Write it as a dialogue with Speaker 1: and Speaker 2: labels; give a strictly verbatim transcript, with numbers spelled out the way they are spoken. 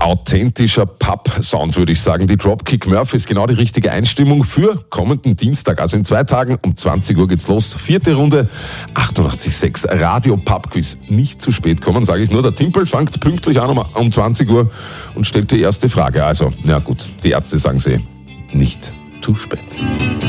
Speaker 1: authentischer Pub-Sound, würde ich sagen. Die Dropkick Murphys, genau die richtige Einstimmung für kommenden Dienstag. Also in zwei Tagen um zwanzig Uhr geht's los. Vierte Runde, achtundachtzig Komma sechs Radio Pub Quiz. Nicht zu spät kommen, sage ich nur. Der Timpel fängt pünktlich an um zwanzig Uhr und stellt die erste Frage. Also, ja gut, die Ärzte sagen sie, nicht zu spät.